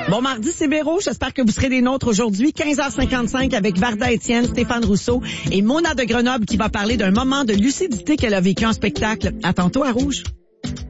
Bon mardi, c'est Véro. J'espère que vous serez des nôtres aujourd'hui. 15h55 avec Varda Étienne, Stéphane Rousseau et Mona de Grenoble qui va parler d'un moment de lucidité qu'elle a vécu en spectacle. À tantôt à Rouge.